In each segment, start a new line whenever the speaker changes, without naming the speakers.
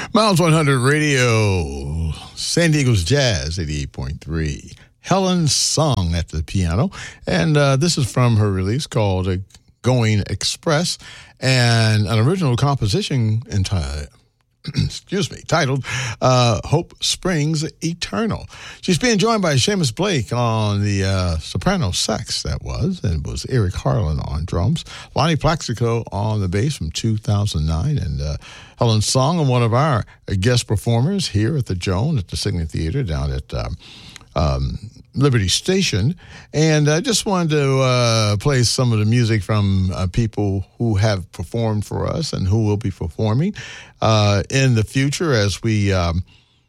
Miles 100 Radio, San Diego's Jazz 88.3. Helen Song at the piano. And this is from her release called Going Express, and an original composition titled Hope Springs Eternal. She's being joined by Seamus Blake on the soprano sax, and it was Eric Harlan on drums, Lonnie Plaxico on the bass from 2009, and Helen Song, and one of our guest performers here at the Joan at the Signet Theater down at Liberty Station. And I just wanted to play some of the music from people who have performed for us and who will be performing in the future as we have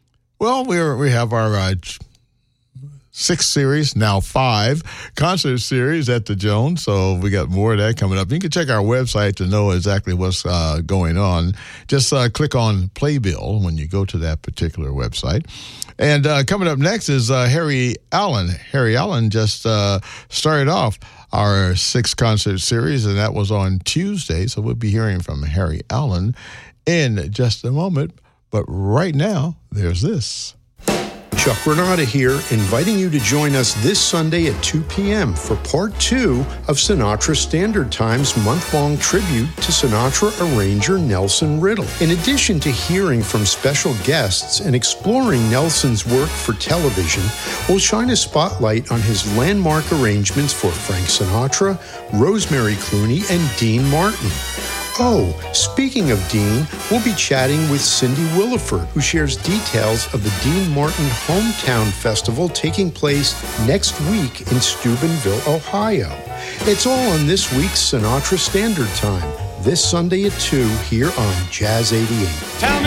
our sixth series, now 5 concert series at the Joan. So we got more of that coming up. You can check our website to know exactly what's going on. Just click on Playbill when you go to that particular website. And coming up next is Harry Allen. Harry Allen just started off our 6th concert series, and that was on Tuesday. So we'll be hearing from Harry Allen in just a moment. But right now, there's this.
Chuck Renata here, inviting you to join us this Sunday at 2 p.m. for Part 2 of Sinatra Standard Time's month-long tribute to Sinatra arranger Nelson Riddle. In addition to hearing from special guests and exploring Nelson's work for television, we'll shine a spotlight on his landmark arrangements for Frank Sinatra, Rosemary Clooney, and Dean Martin. Oh, speaking of Dean, we'll be chatting with Cindy Williford, who shares details of the Dean Martin Hometown Festival taking place next week in Steubenville, Ohio. It's all on this week's Sinatra Standard Time, this Sunday at 2 here on Jazz 88.
Tell me